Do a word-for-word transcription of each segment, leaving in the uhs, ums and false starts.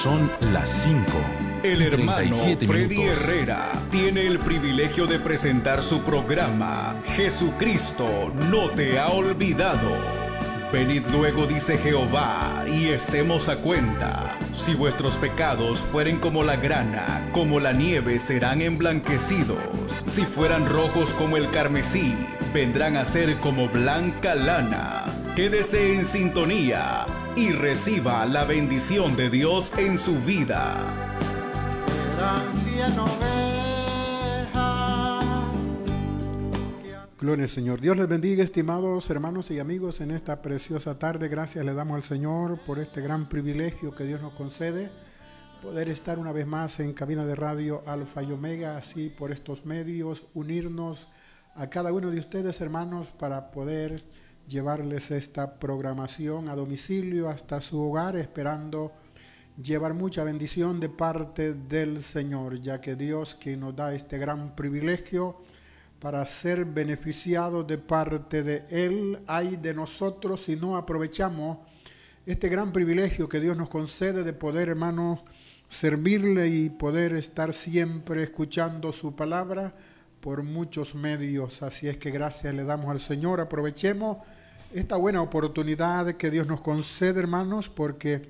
Son las cinco. El hermano Freddy Herrera tiene el privilegio de presentar su programa Jesucristo no te ha olvidado. Venid luego, dice Jehová, y estemos a cuenta. Si vuestros pecados fueren como la grana, como la nieve serán emblanquecidos. Si fueran rojos como el carmesí, vendrán a ser como blanca lana. Quédese en sintonía y reciba la bendición de Dios en su vida. Gloria al Señor. Dios les bendiga, estimados hermanos y amigos, en esta preciosa tarde. Gracias le damos al Señor por este gran privilegio que Dios nos concede, poder estar una vez más en cabina de radio Alfa y Omega, así por estos medios, unirnos a cada uno de ustedes, hermanos, para poder llevarles esta programación a domicilio hasta su hogar, esperando llevar mucha bendición de parte del Señor, ya que Dios, quien nos da este gran privilegio para ser beneficiados de parte de Él, hay de nosotros si no aprovechamos este gran privilegio que Dios nos concede de poder, hermanos, servirle y poder estar siempre escuchando su palabra por muchos medios. Así es que gracias le damos al Señor. Aprovechemos esta buena oportunidad que Dios nos concede, hermanos, porque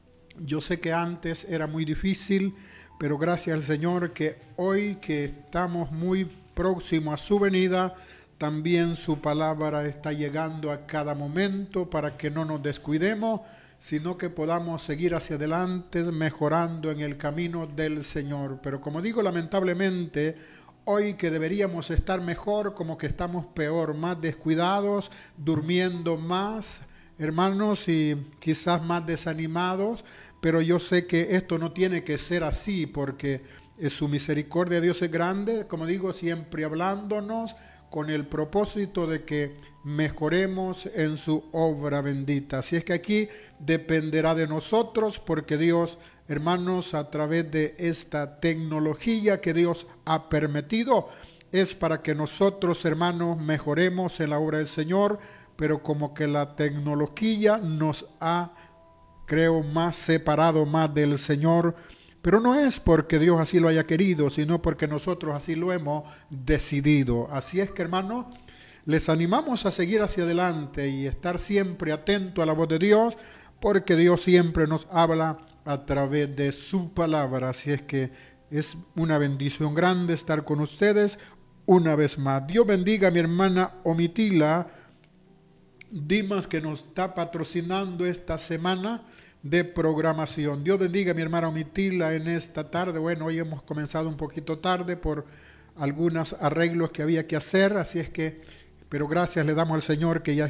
yo sé que antes era muy difícil, pero gracias al Señor que hoy que estamos muy próximos a su venida, también su palabra está llegando a cada momento para que no nos descuidemos, sino que podamos seguir hacia adelante mejorando en el camino del Señor. Pero como digo, lamentablemente, hoy que deberíamos estar mejor, como que estamos peor, más descuidados, durmiendo más, hermanos, y quizás más desanimados, pero yo sé que esto no tiene que ser así, porque su misericordia de Dios es grande, como digo, siempre hablándonos con el propósito de que mejoremos en su obra bendita. Así es que aquí dependerá de nosotros, porque Dios, hermanos, a través de esta tecnología que Dios ha permitido, es para que nosotros, hermanos, mejoremos en la obra del Señor, pero como que la tecnología nos ha, creo, más separado más del Señor. Pero no es porque Dios así lo haya querido, sino porque nosotros así lo hemos decidido. Así es que, hermanos, les animamos a seguir hacia adelante y estar siempre atentos a la voz de Dios, porque Dios siempre nos habla a través de su palabra. Así es que es una bendición grande estar con ustedes una vez más. Dios bendiga a mi hermana Omitila Dimas, que nos está patrocinando esta semana de programación. Dios bendiga a mi hermana Omitila en esta tarde. Bueno, hoy hemos comenzado un poquito tarde por algunos arreglos que había que hacer, así es que, pero gracias le damos al Señor que ya